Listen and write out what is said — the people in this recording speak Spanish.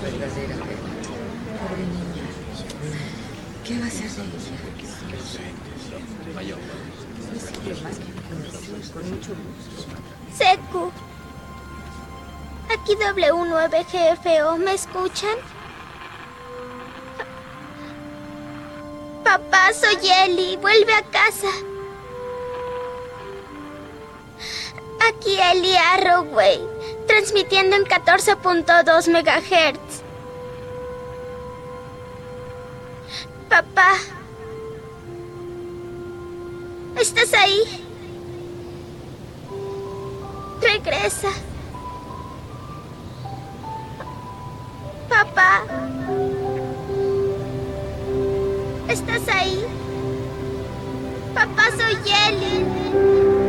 Pobre niña. ¿Qué va a hacer de ella? Seku. Aquí W9GFO, ¿me escuchan? Papá, soy Ellie. Vuelve a casa. Aquí Ellie Arrowway, transmitiendo en 14.2 MHz. Papá. ¿Estás ahí? Regresa. Papá. ¿Estás ahí? Papá, soy Ellie.